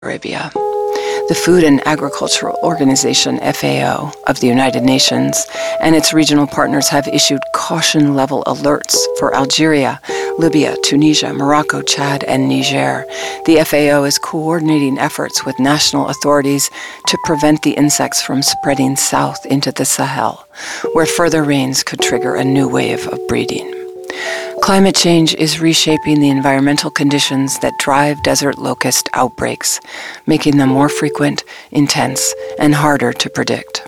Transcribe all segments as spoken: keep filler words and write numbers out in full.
Arabia. The Food and Agricultural Organization, F A O, of the United Nations and its regional partners have issued caution-level alerts for Algeria, Libya, Tunisia, Morocco, Chad, and Niger. The F A O is coordinating efforts with national authorities to prevent the insects from spreading south into the Sahel, where further rains could trigger a new wave of breeding. Climate change is reshaping the environmental conditions that drive desert locust outbreaks, making them more frequent, intense, and harder to predict.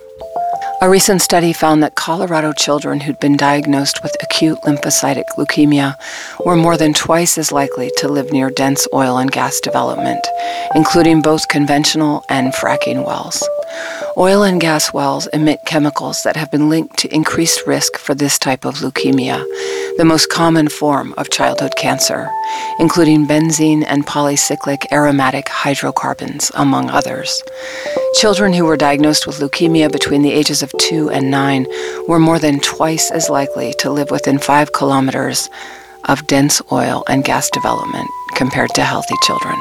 A recent study found that Colorado children who'd been diagnosed with acute lymphocytic leukemia were more than twice as likely to live near dense oil and gas development, including both conventional and fracking wells. Oil and gas wells emit chemicals that have been linked to increased risk for this type of leukemia, the most common form of childhood cancer, including benzene and polycyclic aromatic hydrocarbons, among others. Children who were diagnosed with leukemia between the ages of two and nine were more than twice as likely to live within five kilometers of dense oil and gas development compared to healthy children.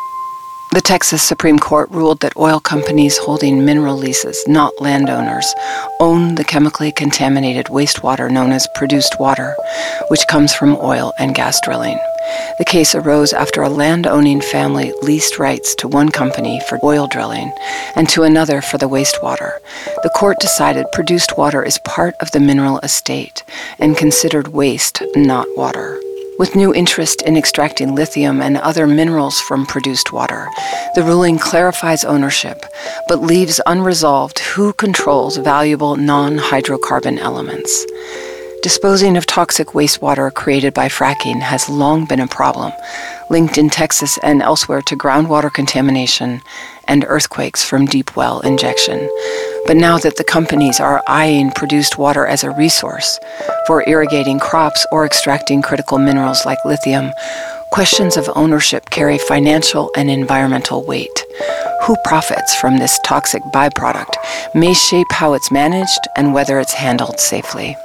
The Texas Supreme Court ruled that oil companies holding mineral leases, not landowners, own the chemically contaminated wastewater known as produced water, which comes from oil and gas drilling. The case arose after a land-owning family leased rights to one company for oil drilling and to another for the wastewater. The court decided produced water is part of the mineral estate and considered waste, not water. With new interest in extracting lithium and other minerals from produced water, the ruling clarifies ownership, but leaves unresolved who controls valuable non-hydrocarbon elements. Disposing of toxic wastewater created by fracking has long been a problem, linked in Texas and elsewhere to groundwater contamination and earthquakes from deep well injection. But now that the companies are eyeing produced water as a resource for irrigating crops or extracting critical minerals like lithium, questions of ownership carry financial and environmental weight. Who profits from this toxic byproduct may shape how it's managed and whether it's handled safely.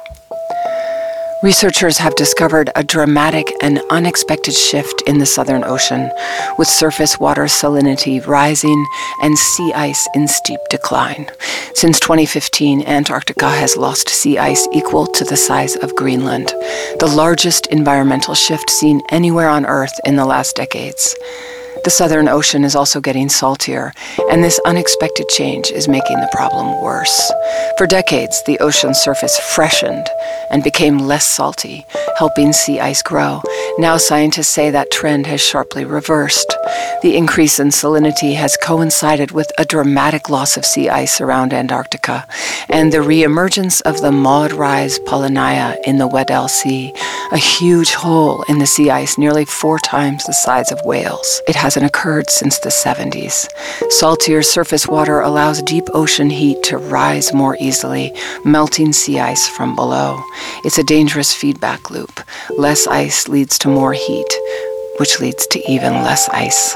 Researchers have discovered a dramatic and unexpected shift in the Southern Ocean, with surface water salinity rising and sea ice in steep decline. Since twenty fifteen, Antarctica has lost sea ice equal to the size of Greenland, the largest environmental shift seen anywhere on Earth in the last decades. The Southern Ocean is also getting saltier, and this unexpected change is making the problem worse. For decades, the ocean surface freshened and became less salty, helping sea ice grow. Now scientists say that trend has sharply reversed. The increase in salinity has coincided with a dramatic loss of sea ice around Antarctica and the reemergence of the Maud Rise Polynya in the Weddell Sea, a huge hole in the sea ice nearly four times the size of Wales. It hasn't occurred since the seventies. Saltier surface water allows deep ocean heat to rise more easily, melting sea ice from below. It's a dangerous feedback loop. Less ice leads to more heat, which leads to even less ice.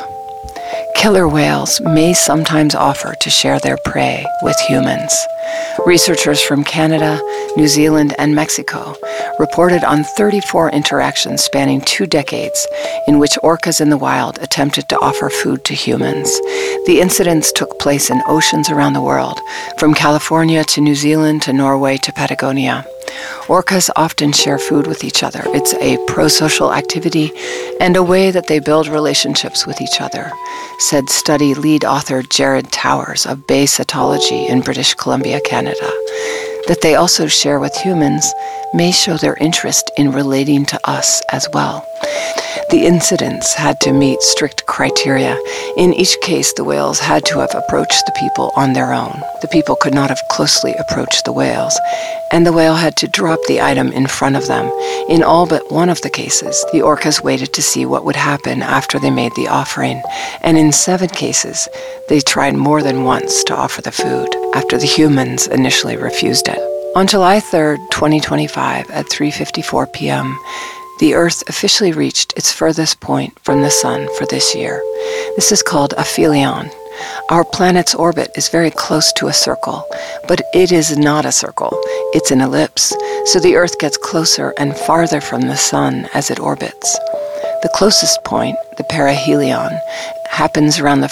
Killer whales may sometimes offer to share their prey with humans. Researchers from Canada, New Zealand, and Mexico reported on thirty-four interactions spanning two decades in which orcas in the wild attempted to offer food to humans. The incidents took place in oceans around the world, from California to New Zealand to Norway to Patagonia. Orcas often share food with each other. It's a pro-social activity and a way that they build relationships with each other, said study lead author Jared Towers of Bay Cetology in British Columbia, Canada. That they also share with humans may show their interest in relating to us as well. The incidents had to meet strict criteria. In each case, the whales had to have approached the people on their own. The people could not have closely approached the whales, and the whale had to drop the item in front of them. In all but one of the cases, the orcas waited to see what would happen after they made the offering, and in seven cases, they tried more than once to offer the food, after the humans initially refused it. On July third, twenty twenty-five, at three fifty-four p.m., the Earth officially reached its furthest point from the Sun for this year. This is called aphelion. Our planet's orbit is very close to a circle, but it is not a circle. It's an ellipse, so the Earth gets closer and farther from the Sun as it orbits. The closest point, the perihelion, happens around the